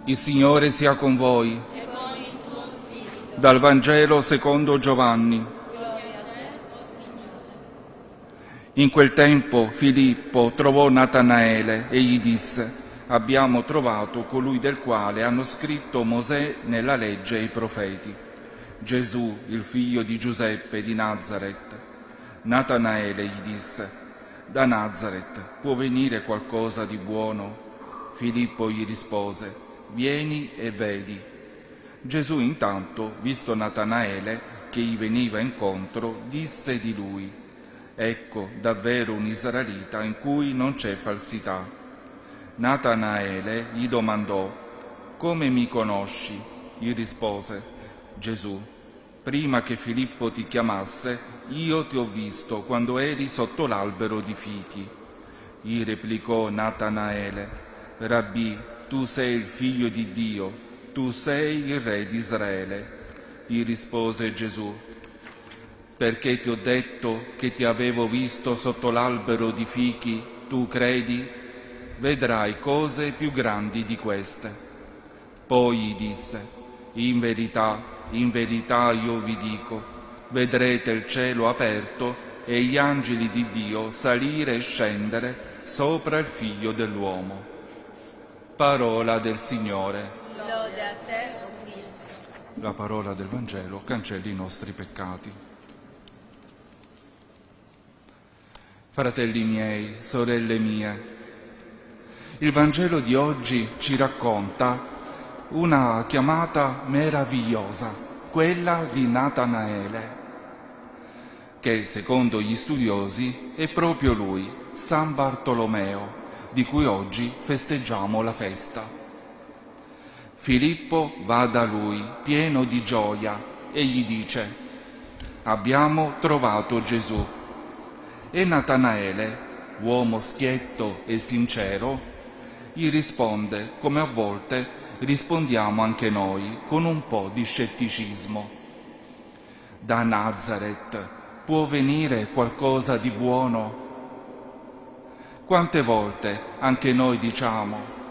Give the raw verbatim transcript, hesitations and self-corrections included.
Il Signore sia con voi. E con il tuo spirito. Dal Vangelo secondo Giovanni. Gloria a te, o Signore. In quel tempo Filippo trovò Natanaele e gli disse: abbiamo trovato colui del quale hanno scritto Mosè nella legge e i profeti, Gesù, il figlio di Giuseppe di Nazaret. Natanaele gli disse: da Nazaret può venire qualcosa di buono? Filippo gli rispose: vieni e vedi. Gesù intanto, visto Natanaele che gli veniva incontro, disse di lui: ecco davvero un israelita in cui non c'è falsità. Natanaele gli domandò: come mi conosci? Gli rispose Gesù: prima che Filippo ti chiamasse, io ti ho visto quando eri sotto l'albero di fichi. Gli replicò Natanaele: Rabbì, tu sei il figlio di Dio, tu sei il re di Israele. Gli rispose Gesù: perché ti ho detto che ti avevo visto sotto l'albero di fichi, tu credi? Vedrai cose più grandi di queste. Poi gli disse: in verità, in verità io vi dico, vedrete il cielo aperto e gli angeli di Dio salire e scendere sopra il Figlio dell'uomo. Parola del Signore. Lode a te, o Cristo. La parola del Vangelo cancelli i nostri peccati. Fratelli miei, sorelle mie, il Vangelo di oggi ci racconta una chiamata meravigliosa, quella di Natanaele, che secondo gli studiosi è proprio lui, San Bartolomeo, di cui oggi festeggiamo la festa. Filippo va da lui pieno di gioia e gli dice: abbiamo trovato Gesù. E Natanaele, uomo schietto e sincero, gli risponde come a volte rispondiamo anche noi, con un po' di scetticismo: da Nazaret può venire qualcosa di buono? Quante volte anche noi diciamo: